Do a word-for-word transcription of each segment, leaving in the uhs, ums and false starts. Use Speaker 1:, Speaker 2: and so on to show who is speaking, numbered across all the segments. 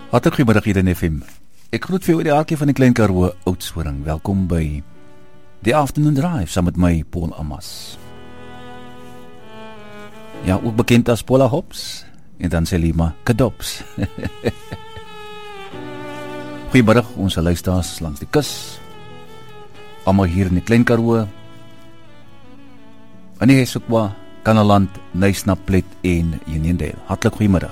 Speaker 1: Hartlik goeiemiddag hier in F M. Ek groet vir jou uit die hartjie van die Klein Karoo, Oudtshoorn. Welkom by die Afternoon Drive, saam met my, Paul Amas. Ja, ook bekend as Paula Hobbs, en dan Selima Kadops. Goeiemiddag, ons luisteraars langs die kus. Almal hier in die Klein Karoo, in die Hesokwa, Kanaland, Nysnaplet en Uniondale. Hartlik goeiemiddag.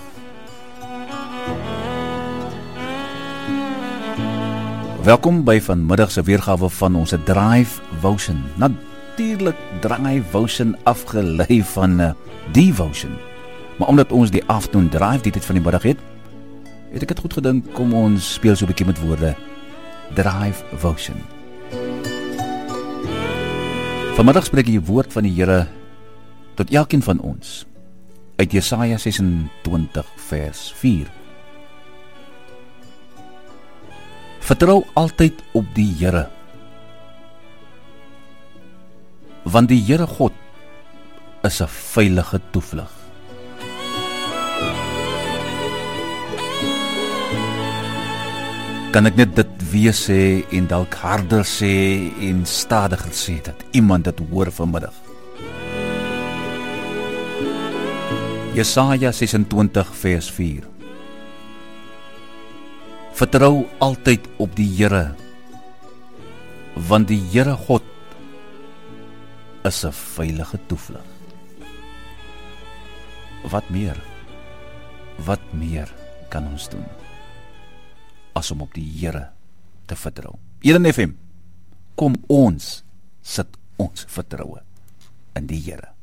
Speaker 1: Welkom by vanmiddag se weergawe van ons Drive Votion. Natuurlik Drive afgelei van uh, Devotion. Maar omdat ons die Afternoon Drive die tyd van die middag het, het ek het goed gedink, kom ons speel so 'n bietjie met woorde. Drive Votion. Vanmiddag spreek die woord van die Here tot elkeen van ons uit Jesaja ses en twintig vers vier. Vertrou altyd op die Here, want die Here God is 'n veilige toevlug. Kan ek net dit weer sê en dalk harder sê en stadiger sê, dat iemand dit hoor vanmiddag. Jesaja ses en twintig vers vier. Vertrou altyd op die Here, want die Here God is 'n veilige toevlug. Wat meer, wat meer kan ons doen as om op die Here te vertrou? Hier in F M, kom ons sit ons vertroue in die Here.